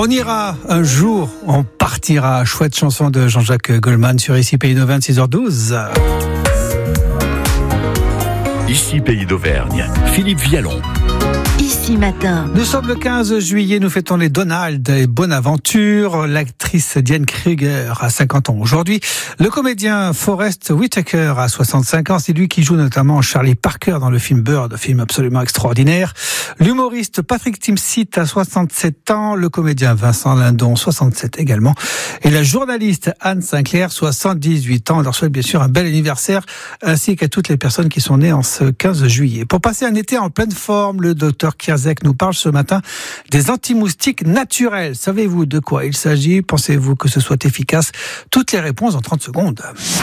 On ira un jour, on partira. Chouette chanson de Jean-Jacques Goldman sur Ici Pays d'Auvergne, 6h12. Ici Pays d'Auvergne, Philippe Vialon. Ici matin. Nous sommes le 15 juillet, nous fêtons les Donald et Bonaventure. L'actrice Diane Kruger a 50 ans aujourd'hui. Le comédien Forest Whitaker a 65 ans. C'est lui qui joue notamment Charlie Parker dans le film Bird, film absolument extraordinaire. L'humoriste Patrick Timsit a 67 ans. Le comédien Vincent Lindon, 67 également. Et la journaliste Anne Sinclair, 78 ans. On leur souhaite bien sûr un bel anniversaire, ainsi qu'à toutes les personnes qui sont nées en ce 15 juillet. Pour passer un été en pleine forme, le docteur Kierzek nous parle ce matin des anti-moustiques naturels. Savez-vous de quoi il s'agit? Pensez-vous que ce soit efficace? Toutes les réponses en 30 secondes.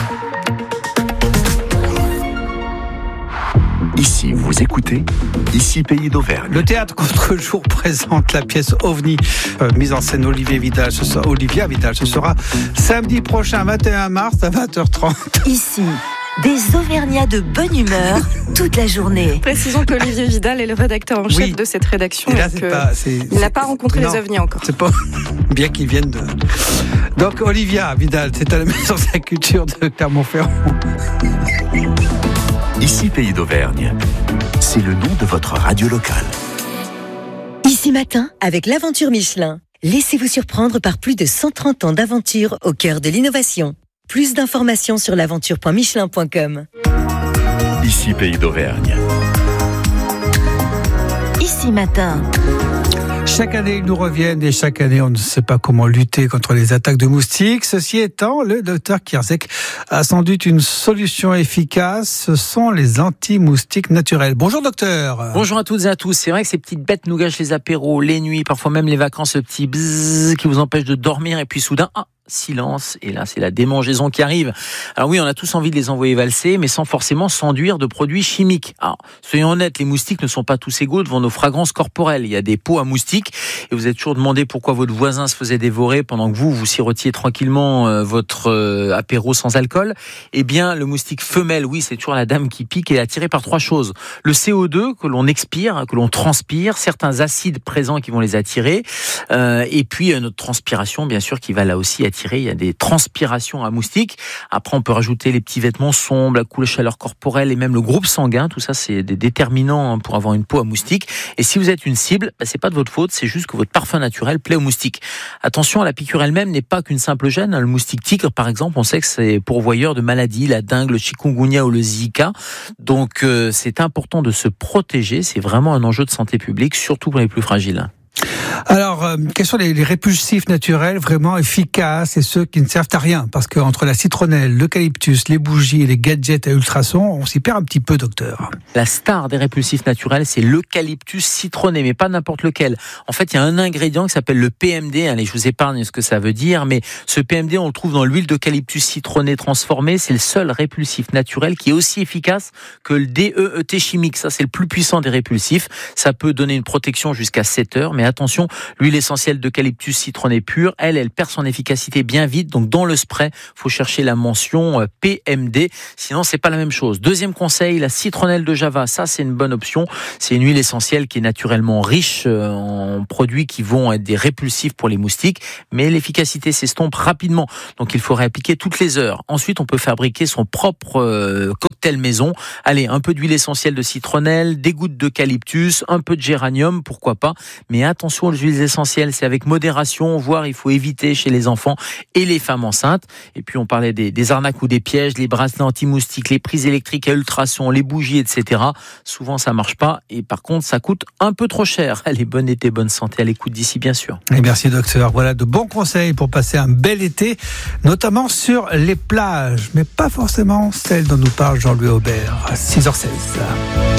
Ici, vous écoutez Ici Pays d'Auvergne. Le théâtre Contre-jour présente la pièce OVNI, mise en scène Olivia Vidal. Ce sera samedi prochain, 21 mars à 20h30. Ici, des Auvergnats de bonne humeur toute la journée. Précisons qu'Olivier Vidal est le rédacteur en chef de cette rédaction. Et là, il n'a pas rencontré les ovnis encore. C'est pas bien qu'ils viennent de... Donc Olivia Vidal, c'est à la Maison de la Culture de Clermont-Ferrand. Ici Pays d'Auvergne, c'est le nom de votre radio locale. Ici matin, avec l'aventure Michelin. Laissez-vous surprendre par plus de 130 ans d'aventure au cœur de l'innovation. Plus d'informations sur l'aventure.michelin.com. Ici Pays d'Auvergne. Ici matin. Chaque année, ils nous reviennent et chaque année, on ne sait pas comment lutter contre les attaques de moustiques. Ceci étant, le docteur Kierzek a sans doute une solution efficace. Ce sont les anti-moustiques naturels. Bonjour docteur. Bonjour à toutes et à tous. C'est vrai que ces petites bêtes nous gâchent les apéros, les nuits, parfois même les vacances, ce petit bzzz qui vous empêche de dormir et puis soudain, silence, et là c'est la démangeaison qui arrive. Alors oui, on a tous envie de les envoyer valser, mais sans forcément s'enduire de produits chimiques. Alors, soyons honnêtes, les moustiques ne sont pas tous égaux devant nos fragrances corporelles. Il y a des pots à moustiques, et vous êtes toujours demandé pourquoi votre voisin se faisait dévorer pendant que vous sirotiez tranquillement votre apéro sans alcool. Eh bien, le moustique femelle, oui, c'est toujours la dame qui pique et est attirée par trois choses. Le CO2 que l'on expire, que l'on transpire, certains acides présents qui vont les attirer, et puis notre transpiration, bien sûr, qui va là aussi attirer. Il y a des transpirations à moustiques. Après, on peut rajouter les petits vêtements sombres, la couleur chaleur corporelle et même le groupe sanguin. Tout ça, c'est des déterminants pour avoir une peau à moustiques. Et si vous êtes une cible, c'est pas de votre faute, c'est juste que votre parfum naturel plaît aux moustiques. Attention, la piqûre elle-même n'est pas qu'une simple gêne. Le moustique tigre, par exemple, on sait que c'est pourvoyeur de maladies, la dengue, le chikungunya ou le Zika. Donc, c'est important de se protéger. C'est vraiment un enjeu de santé publique, surtout pour les plus fragiles. Alors, quels sont les répulsifs naturels vraiment efficaces et ceux qui ne servent à rien? Parce qu'entre la citronnelle, l'eucalyptus, les bougies et les gadgets à ultrasons, on s'y perd un petit peu, docteur. La star des répulsifs naturels, c'est l'eucalyptus citronné, mais pas n'importe lequel. En fait, il y a un ingrédient qui s'appelle le PMD. Allez, je vous épargne ce que ça veut dire, mais ce PMD, on le trouve dans l'huile d'eucalyptus citronné transformée. C'est le seul répulsif naturel qui est aussi efficace que le DEET chimique. Ça, c'est le plus puissant des répulsifs. Ça peut donner une protection jusqu'à 7 heures, mais attention, l'huile essentielle d'eucalyptus citronné pure, elle perd son efficacité bien vite. Donc dans le spray, faut chercher la mention PMD, sinon c'est pas la même chose. Deuxième conseil, la citronnelle de Java, ça c'est une bonne option. C'est une huile essentielle qui est naturellement riche en produits qui vont être des répulsifs pour les moustiques, mais l'efficacité s'estompe rapidement. Donc il faut réappliquer toutes les heures. Ensuite, on peut fabriquer son propre cocktail maison. Allez, un peu d'huile essentielle de citronnelle, des gouttes d'eucalyptus, un peu de géranium, pourquoi pas. Mais attention aux huiles essentielles, c'est avec modération, voire il faut éviter chez les enfants et les femmes enceintes. Et puis on parlait des arnaques ou des pièges, les bracelets anti-moustiques, les prises électriques à ultrasons, les bougies, etc. Souvent ça marche pas et par contre ça coûte un peu trop cher. Allez, bon été, bonne santé à l'écoute d'ici bien sûr. Et merci docteur, voilà de bons conseils pour passer un bel été, notamment sur les plages, mais pas forcément celles dont nous parle Jean-Louis Aubert, à 6h16.